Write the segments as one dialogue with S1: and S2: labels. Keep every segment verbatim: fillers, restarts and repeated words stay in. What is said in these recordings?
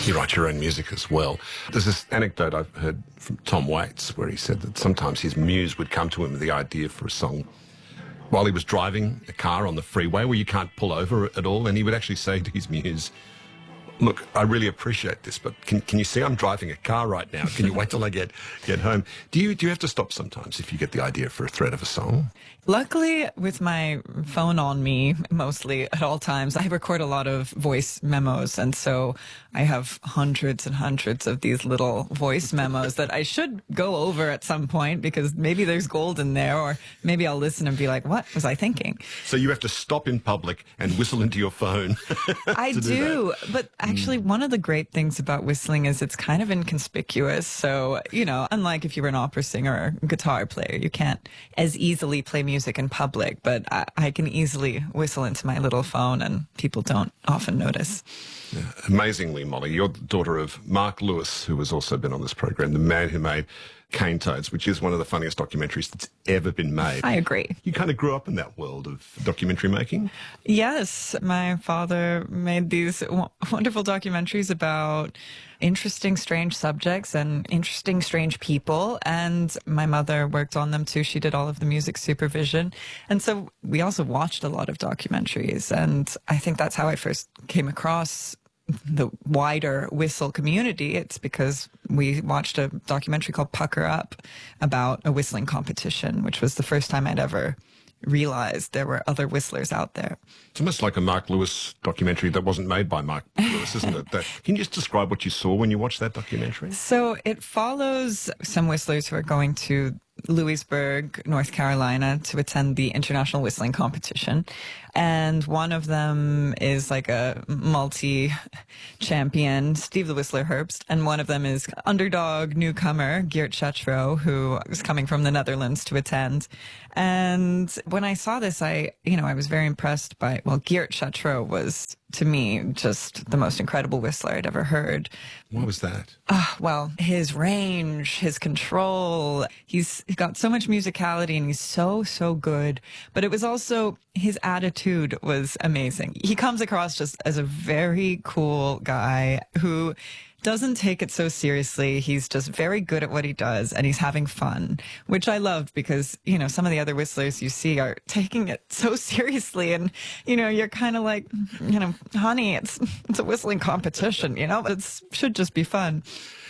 S1: You write your own music as well. There's this anecdote I've heard from Tom Waits where he said that sometimes his muse would come to him with the idea for a song while he was driving a car on the freeway where you can't pull over at all, and he would actually say to his muse, look, I really appreciate this, but can can you see I'm driving a car right now? Can you wait till I get, get home? Do you do you have to stop sometimes if you get the idea for a thread of a song?
S2: Luckily, with my phone on me, mostly at all times, I record a lot of voice memos. And so I have hundreds and hundreds of these little voice memos that I should go over at some point because maybe there's gold in there, or maybe I'll listen and be like, what was I thinking?
S1: So you have to stop in public and whistle into your phone.
S2: I do, do but actually mm. one of the great things about whistling is it's kind of inconspicuous. So, you know, unlike if you were an opera singer or guitar player, you can't as easily play music in public, but I, I can easily whistle into my little phone and people don't often notice.
S1: Yeah. Amazingly, Molly, you're the daughter of Mark Lewis, who has also been on this program, the man who made Cane Toads, which is one of the funniest documentaries that's ever been made.
S2: I agree.
S1: You kind of grew up in that world of documentary making?
S2: Yes. My father made these w- wonderful documentaries about interesting, strange subjects and interesting, strange people. And my mother worked on them too. She did all of the music supervision. And so we also watched a lot of documentaries. And I think that's how I first came across the wider whistle community. It's because we watched a documentary called Pucker Up about a whistling competition, which was the first time I'd ever realized there were other whistlers out there.
S1: It's almost like a Mark Lewis documentary that wasn't made by Mark Lewis, isn't it? That, can you just describe what you saw when you watched that documentary?
S2: So it follows some whistlers who are going to Louisburg, North Carolina, to attend the International Whistling Competition. And one of them is like a multi-champion, Steve the Whistler Herbst. And one of them is underdog newcomer, Geert Schatrow, who was coming from the Netherlands to attend. And when I saw this, I, you know, I was very impressed by, well, Geert Schatrow was, to me, just the most incredible whistler I'd ever heard.
S1: What was that?
S2: Uh, well, his range, his control, he's got so much musicality and he's so, so good. But it was also, his attitude was amazing. He comes across just as a very cool guy who doesn't take it so seriously. He's just very good at what he does and he's having fun, which I love because, you know, some of the other whistlers you see are taking it so seriously and, you know, you're kind of like, you know, honey, it's it's a whistling competition, you know, it should just be fun.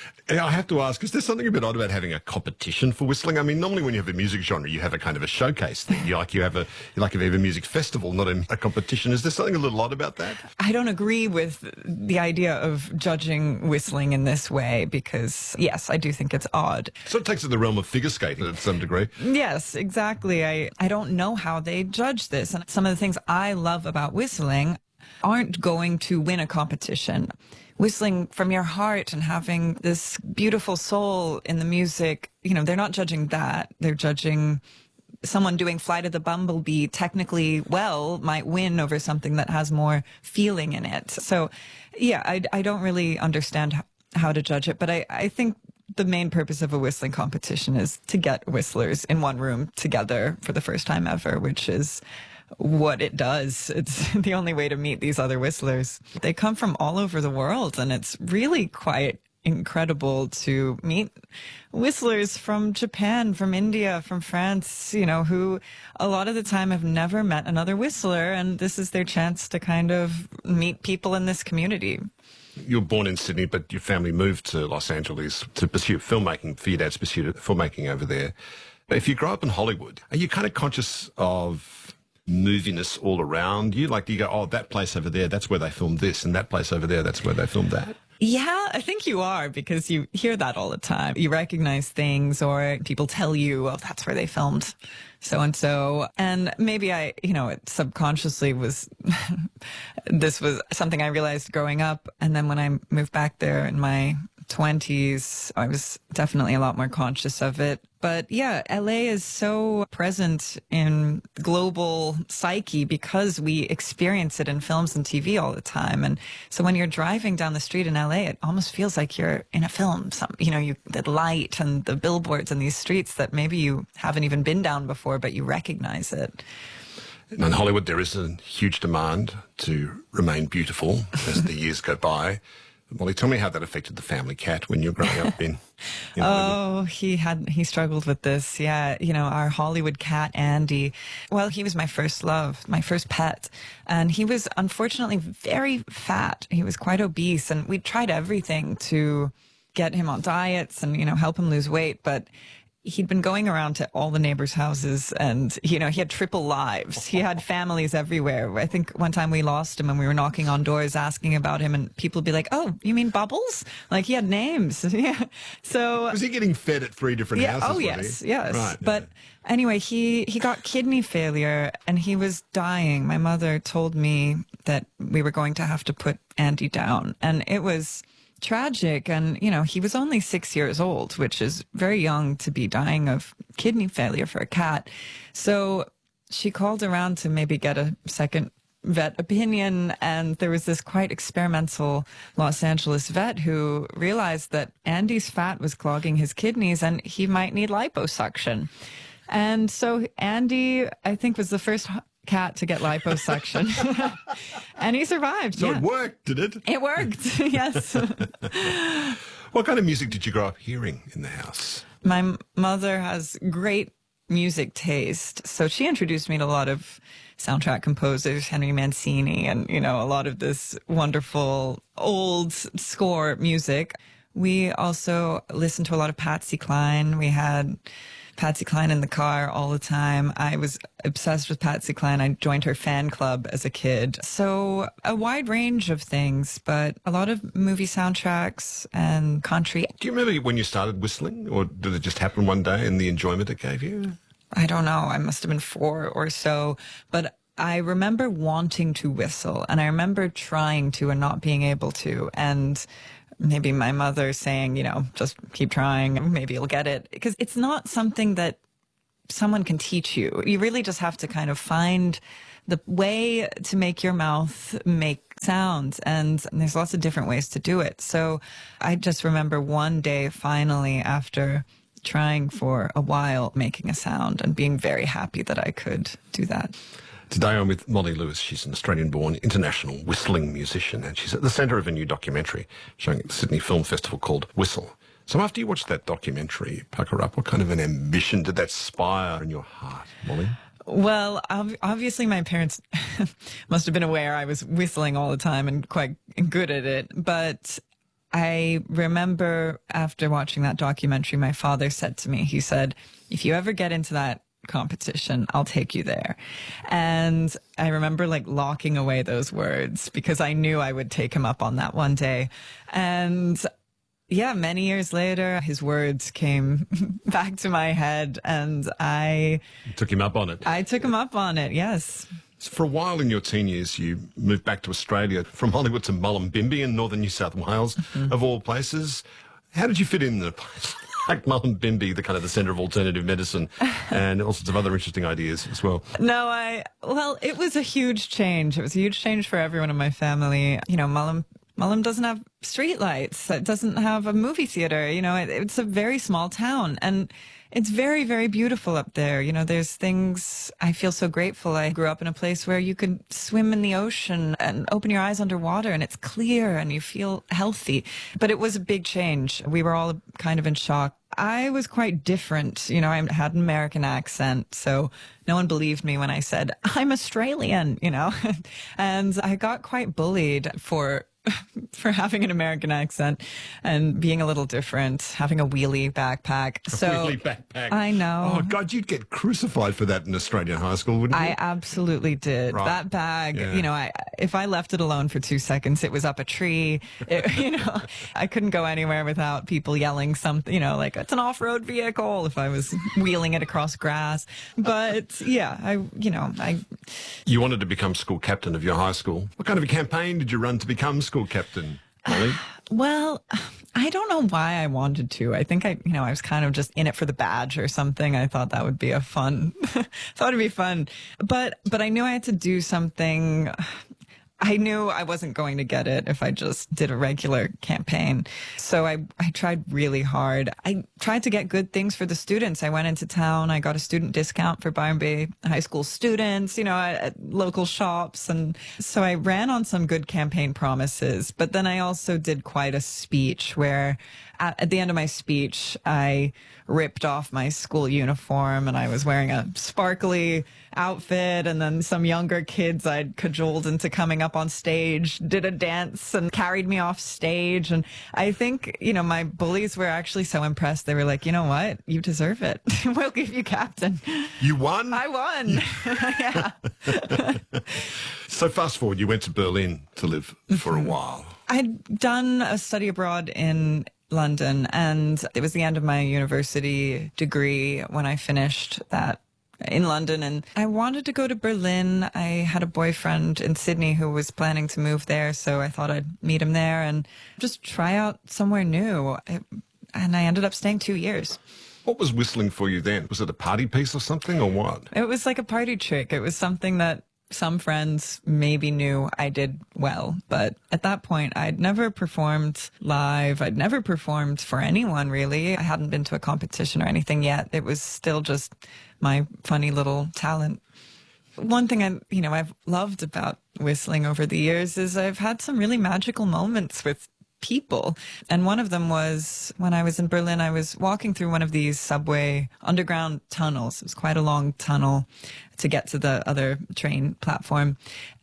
S1: I have to ask, is there something a bit odd about having a competition for whistling? I mean, normally when you have a music genre, you have a kind of a showcase thing. You like you have a you like you have a music festival, not a, a competition. Is there something a little odd about that?
S2: I don't agree with the idea of judging whistling in this way because, yes, I do think it's odd.
S1: So it takes it to the realm of figure skating to some degree.
S2: Yes, exactly. I, I don't know how they judge this. And some of the things I love about whistling aren't going to win a competition. Whistling from your heart and having this beautiful soul in the music, you know, they're not judging that. They're judging someone doing Flight of the Bumblebee technically well might win over something that has more feeling in it. So, yeah, I, I don't really understand how to judge it, but I, I think the main purpose of a whistling competition is to get whistlers in one room together for the first time ever, which is what it does. It's the only way to meet these other whistlers. They come from all over the world, and it's really quite incredible to meet whistlers from Japan, from India, from France, you know, who a lot of the time have never met another whistler, and this is their chance to kind of meet people in this community.
S1: You were born in Sydney, but your family moved to Los Angeles to pursue filmmaking, for your dad's pursuit filmmaking over there. But if you grow up in Hollywood, are you kind of conscious of moviness all around you? Like, do you go, oh, that place over there, that's where they filmed this, and that place over there, that's where they filmed that?
S2: Yeah, I think you are, because you hear that all the time. You recognize things, or people tell you, oh, that's where they filmed so-and-so. And maybe I, you know, it subconsciously was, this was something I realized growing up. And then when I moved back there in my twenties, I was definitely a lot more conscious of it. But yeah, L A is so present in global psyche because we experience it in films and T V all the time. And so when you're driving down the street in L A, it almost feels like you're in a film. Some, you know, you, the light and the billboards and these streets that maybe you haven't even been down before, but you recognize it.
S1: In Hollywood, there is a huge demand to remain beautiful as the years go by. Molly, tell me how that affected the family cat when you were growing up in, in
S2: Oh, he had, he struggled with this. Yeah. You know, our Hollywood cat, Andy, well, he was my first love, my first pet. And he was unfortunately very fat. He was quite obese, and we tried everything to get him on diets and, you know, help him lose weight. But he'd been going around to all the neighbors' houses, and, you know, he had triple lives. He had families everywhere. I think one time we lost him and we were knocking on doors asking about him, and people would be like, "Oh, you mean Bubbles?" Like, he had names. Yeah. So
S1: was he getting fed at three different
S2: yeah,
S1: houses?
S2: oh,
S1: was
S2: yes,
S1: he?
S2: yes.
S1: Right.
S2: But anyway, he, he got kidney failure and he was dying. My mother told me that we were going to have to put Andy down, and it was tragic. And, you know, he was only six years old, which is very young to be dying of kidney failure for a cat. So she called around to maybe get a second vet opinion. And there was this quite experimental Los Angeles vet who realized that Andy's fat was clogging his kidneys and he might need liposuction. And so Andy, I think, was the first cat to get liposuction. And he survived.
S1: So
S2: yeah.
S1: it worked, did it?
S2: It worked, yes.
S1: What kind of music did you grow up hearing in the house?
S2: My m- mother has great music taste. So she introduced me to a lot of soundtrack composers, Henry Mancini, and, you know, a lot of this wonderful old score music. We also listened to a lot of Patsy Cline. We had Patsy Cline in the car all the time. I was obsessed with Patsy Cline. I joined her fan club as a kid. So a wide range of things, but a lot of movie soundtracks and country.
S1: Do you remember when you started whistling, or did it just happen one day and the enjoyment it gave you?
S2: I don't know. I must have been four or so, but I remember wanting to whistle, and I remember trying to and not being able to. And maybe my mother saying, you know, just keep trying, maybe you'll get it. Because it's not something that someone can teach you. You really just have to kind of find the way to make your mouth make sounds. And there's lots of different ways to do it. So I just remember one day, finally, after trying for a while, making a sound and being very happy that I could do that.
S1: Today I'm with Molly Lewis. She's an Australian-born international whistling musician, and she's at the centre of a new documentary showing at the Sydney Film Festival called Whistle. So after you watched that documentary, Pucker Up, what kind of an ambition did that spire in your heart, Molly?
S2: Well, ob- obviously my parents must have been aware I was whistling all the time and quite good at it. But I remember after watching that documentary, my father said to me, he said, "If you ever get into that competition, I'll take you there." And I remember like locking away those words because I knew I would take him up on that one day. And yeah, many years later, his words came back to my head, and I
S1: You took him up on it.
S2: I took him up on it. Yes.
S1: So for a while in your teen years, you moved back to Australia from Hollywood to Mullumbimby in northern New South Wales, mm-hmm. of all places. How did you fit in the place like Mullumbimby, the kind of the centre of alternative medicine, and all sorts of other interesting ideas as well?
S2: No, I, well, it was a huge change. It was a huge change for everyone in my family. You know, Mullum, Mullum doesn't have streetlights. It doesn't have a movie theater. You know, it, it's a very small town, and it's very, very beautiful up there. You know, there's things, I feel so grateful. I grew up in a place where you could swim in the ocean and open your eyes underwater, and it's clear and you feel healthy. But it was a big change. We were all kind of in shock. I was quite different. You know, I had an American accent, so no one believed me when I said, "I'm Australian," you know, and I got quite bullied for for having an American accent and being a little different, having a wheelie backpack.
S1: A
S2: so
S1: wheelie backpack.
S2: I know.
S1: Oh, God, you'd get crucified for that in Australian high school, wouldn't you?
S2: I absolutely did.
S1: Right.
S2: That bag,
S1: Yeah.
S2: you know, I if I left it alone for two seconds, it was up a tree. It, you know, I couldn't go anywhere without people yelling something, you know, like, "It's an off-road vehicle," if I was wheeling it across grass. But yeah, I, you know, I...
S1: You wanted to become school captain of your high school. What kind of a campaign did you run to become school captain, Molly?
S2: Well, I don't know why I wanted to. I think I, you know, I was kind of just in it for the badge or something. I thought that would be a fun, thought it'd be fun. But, but I knew I had to do something. I knew I wasn't going to get it if I just did a regular campaign. So I, I tried really hard. I tried to get good things for the students. I went into town. I got a student discount for Byron Bay High School students, you know, at, at local shops. And so I ran on some good campaign promises. But then I also did quite a speech where at, at the end of my speech, I ripped off my school uniform and I was wearing a sparkly outfit, and then some younger kids I'd cajoled into coming up on stage did a dance and carried me off stage. And I think, you know, my bullies were actually so impressed. They were like, you know what? You deserve it. We'll give you captain.
S1: You won?
S2: I won. Yeah.
S1: So fast forward, you went to Berlin to live for a while.
S2: I'd done a study abroad in London, and it was the end of my university degree when I finished that in London, and I wanted to go to Berlin. I had a boyfriend in Sydney who was planning to move there, so I thought I'd meet him there and just try out somewhere new. It, and I ended up staying two years.
S1: What was whistling for you then? Was it a party piece or something, or what?
S2: It was like a party trick. It was something that some friends maybe knew I did well, but at that point I'd never performed live. I'd never performed for anyone, really. I hadn't been to a competition or anything yet. It was still just my funny little talent. One thing I, you know, I've loved about whistling over the years is I've had some really magical moments with people. And one of them was when I was in Berlin, I was walking through one of these subway underground tunnels. It was quite a long tunnel to get to the other train platform.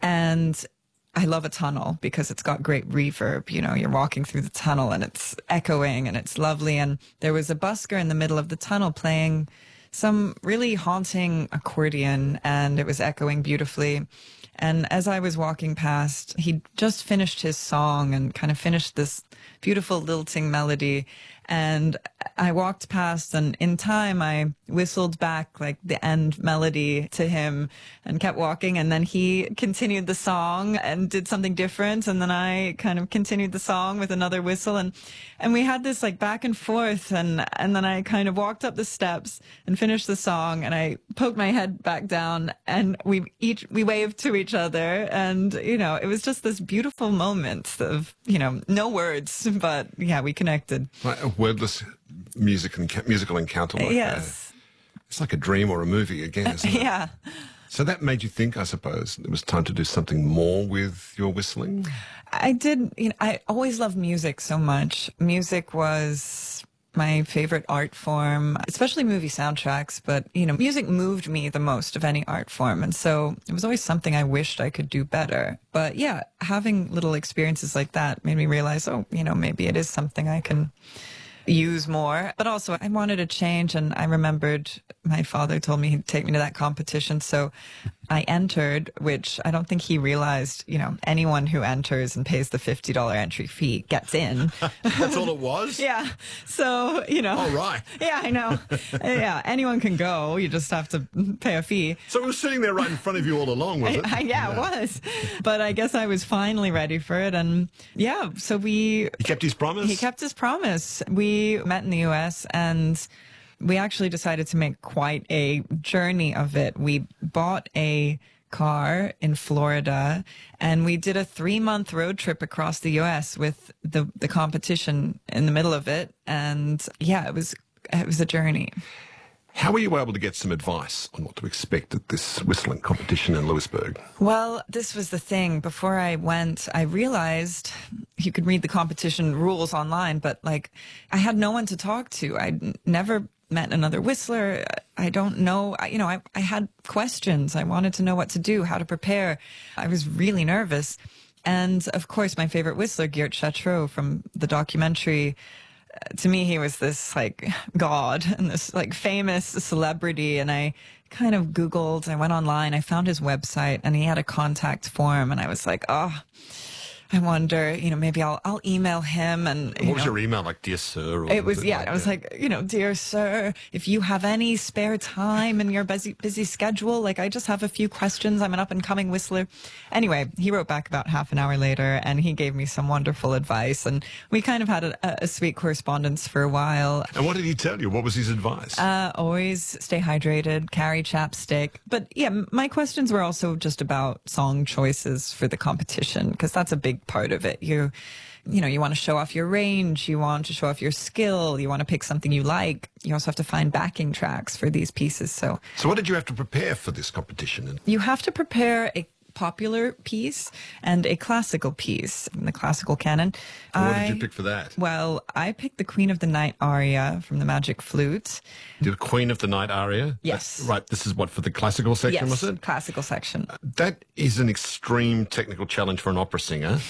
S2: And I love a tunnel because it's got great reverb. You know, you're walking through the tunnel and it's echoing and it's lovely. And there was a busker in the middle of the tunnel playing some really haunting accordion, and it was echoing beautifully. And as I was walking past, he just finished his song and kind of finished this beautiful lilting melody. And I walked past, and in time I whistled back like the end melody to him and kept walking. And then he continued the song and did something different. And then I kind of continued the song with another whistle. And, and we had this like back and forth. And, and then I kind of walked up the steps and finished the song. And I poked my head back down, and we each, we waved to each other. And, you know, it was just this beautiful moment of, you know, no words, but yeah, we connected.
S1: Like a wordless music and musical encounter like
S2: yes.
S1: that. It's like a dream or a movie again, isn't it?
S2: Yeah.
S1: So that made you think, I suppose, it was time to do something more with your whistling?
S2: I did, you know, I always loved music so much. Music was my favorite art form, especially movie soundtracks. But, you know, music moved me the most of any art form. And so it was always something I wished I could do better. But yeah, having little experiences like that made me realize, oh, you know, maybe it is something I can use more. But also I wanted a change, and I remembered my father told me he'd take me to that competition. So I entered, which I don't think he realized, you know, anyone who enters and pays the fifty dollars entry fee gets in.
S1: That's all it was?
S2: Yeah. So, you know.
S1: Oh, right.
S2: Yeah, I know. Yeah, anyone can go. You just have to pay a fee.
S1: So it was sitting there right in front of you all along, was it?
S2: I, I, yeah, yeah, it was. But I guess I was finally ready for it. And yeah, so we...
S1: He kept his promise?
S2: He kept his promise. We met in the U S, and we actually decided to make quite a journey of it. We bought a car in Florida, and we did a three-month road trip across the U S with the the competition in the middle of it. And yeah, it was it was a journey.
S1: How were you able to get some advice on what to expect at this whistling competition in Louisburg?
S2: Well, this was the thing. Before I went, I realized you could read the competition rules online, but like I had no one to talk to. I'd never met another whistler. I don't know. I, you know, I, I had questions. I wanted to know what to do, how to prepare. I was really nervous. And of course, my favorite whistler, Geert Chatriot from the documentary, to me, he was this like god and this like famous celebrity. And I kind of Googled, I went online, I found his website, and he had a contact form. And I was like, oh, I wonder, you know, maybe I'll I'll email him. And
S1: What was
S2: know,
S1: your email, like, dear sir? Or
S2: it was, yeah,
S1: like
S2: I was
S1: that?
S2: like, you know, dear sir, if you have any spare time in your busy, busy schedule, like I just have a few questions. I'm an up and coming whistler. Anyway, he wrote back about half an hour later and he gave me some wonderful advice. And we kind of had a, a sweet correspondence for a while.
S1: And what did he tell you? What was his advice?
S2: Uh, always stay hydrated, carry chapstick. But yeah, m- my questions were also just about song choices for the competition, because that's a big part of it. You, you know, you want to show off your range, you want to show off your skill, you want to pick something you like. You also have to find backing tracks for these pieces. So,
S1: so what did you have to prepare for this competition?
S2: you have to prepare a popular piece and a classical piece in the classical canon.
S1: And what
S2: I,
S1: did you pick for that?
S2: Well, I picked the Queen of the Night aria from the Magic Flute.
S1: The Queen of the Night aria?
S2: Yes.
S1: Right, this is what, for the classical section,
S2: Yes,
S1: was it?
S2: classical section.
S1: That is an extreme technical challenge for an opera singer.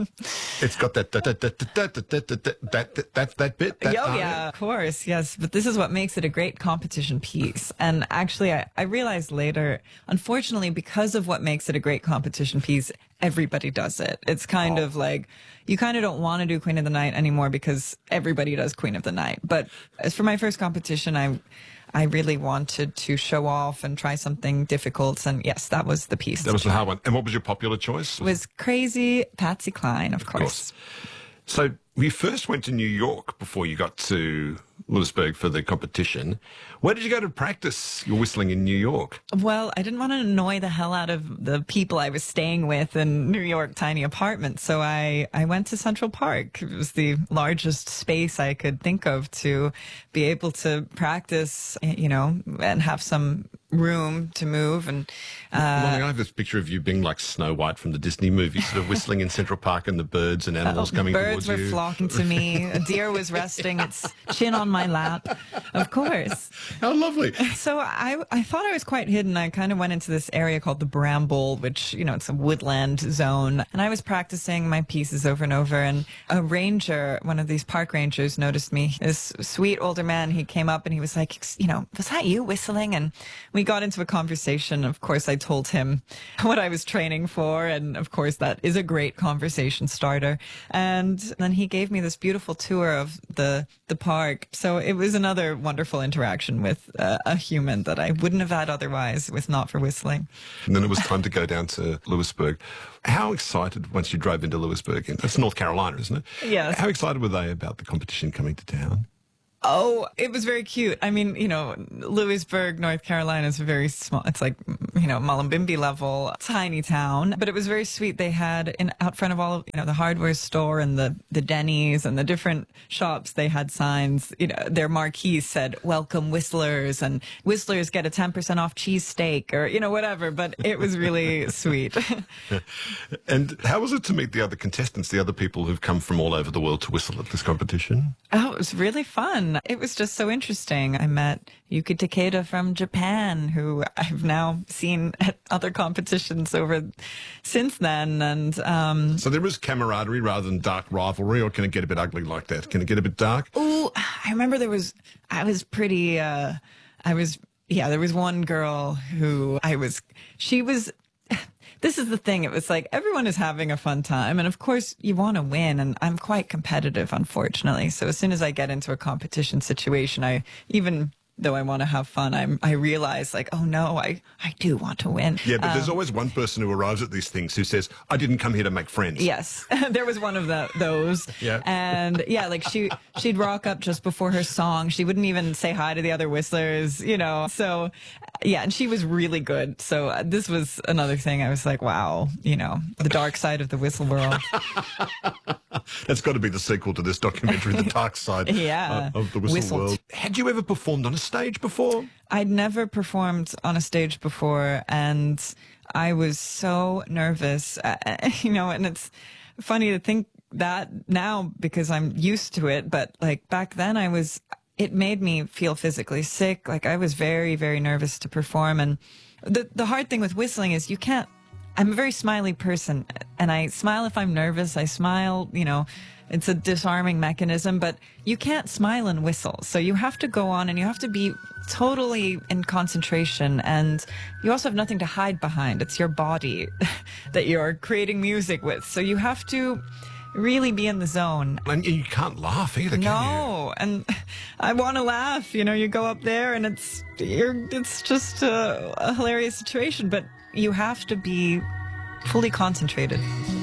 S1: It's got that that that that that that that that that that, that bit. That
S2: Oh,
S1: aria.
S2: yeah, of course, yes. But this is what makes it a great competition piece. And actually, I, I realized later, unfortunately, because of what makes it a great competition piece, everybody does it. It's kind
S1: Oh.
S2: of like, you kind of don't want to do Queen of the Night anymore because everybody does Queen of the Night. But as for my first competition, I I really wanted to show off and try something difficult. And yes, that was the piece.
S1: That was the hard one. And what was your popular choice?
S2: It was Crazy Patsy Cline, of course.
S1: So we first went to New York before you got to Lewisburg for the competition. Where did you go to practice your whistling in New York?
S2: Well, I didn't want to annoy the hell out of the people I was staying with in New York tiny apartments. So I, I went to Central Park. It was the largest space I could think of to be able to practice, you know, and have some room to move. And uh,
S1: Molly, I have this picture of you being like Snow White from the Disney movies, sort of whistling in Central Park and the birds and animals coming
S2: birds
S1: towards
S2: were
S1: you.
S2: flocking to me. A deer was resting its chin on my lap, of course.
S1: How lovely.
S2: So I, I thought I was quite hidden. I kind of went into this area called the Bramble, which, you know, it's a woodland zone. And I was practicing my pieces over and over. And a ranger, one of these park rangers, noticed me. This sweet older man, he came up and he was like, you know, was that you whistling? And we got into a conversation. Of course, I told him what I was training for. And of course, that is a great conversation starter. And then he gave me this beautiful tour of the, the park. So it was another wonderful interaction with uh, a human that I wouldn't have had otherwise with Not for Whistling.
S1: And then it was time to go down to Lewisburg. How excited, once you drove into Lewisburg, and that's North Carolina, isn't it?
S2: Yes.
S1: How excited were they about the competition coming to town?
S2: Oh, it was very cute. I mean, you know, Lewisburg, North Carolina is a very small, it's like, you know, Mullumbimby level, tiny town, but it was very sweet. They had in out front of all of, you know, the hardware store and the, the Denny's and the different shops, they had signs, you know, their marquees said, welcome whistlers, and whistlers get a ten percent off cheesesteak, or, you know, whatever, but it was really sweet.
S1: And how was it to meet the other contestants, the other people who've come from all over the world to whistle at this competition?
S2: Oh, it was really fun. It was just so interesting. I met Yuki Takeda from Japan, who I've now seen at other competitions over since then. And um,
S1: So there is camaraderie rather than dark rivalry, or can it get a bit ugly like that? Can it get a bit dark?
S2: ooh, I remember there was, I was pretty, uh, I was, yeah, there was one girl who I was, she was, this is the thing. It was like everyone is having a fun time. And of course, you want to win. And I'm quite competitive, unfortunately. So as soon as I get into a competition situation, I even though I want to have fun, I'm, I realize like, oh no, I, I do want to win.
S1: Yeah, but
S2: Um,
S1: there's always one person who arrives at these things who says, I didn't come here to make friends.
S2: Yes, there was one of the, those.
S1: Yeah.
S2: And yeah, like she, she'd rock up just before her song. She wouldn't even say hi to the other whistlers, you know? So yeah, and she was really good. So uh, this was another thing. I was like, wow, you know, the dark side of the whistle world.
S1: That's got to be the sequel to this documentary, The Dark Side
S2: Yeah.
S1: uh, of the Whistle,
S2: Whistle.
S1: World. Had you ever performed on a stage before?
S2: I'd never performed on a stage before, and I was so nervous, uh, you know, and it's funny to think that now because I'm used to it, but like back then I was, it made me feel physically sick. Like I was very, very nervous to perform. And the, the hard thing with whistling is you can't I'm a very smiley person, and I smile if I'm nervous. I smile, you know, it's a disarming mechanism, but you can't smile and whistle. So you have to go on and you have to be totally in concentration, and you also have nothing to hide behind. It's your body that you're creating music with. So you have to really be in the zone.
S1: And you can't laugh either, can you?
S2: No, and I want to laugh. You know, you go up there and it's you're, it's just a, a hilarious situation, but you have to be fully concentrated.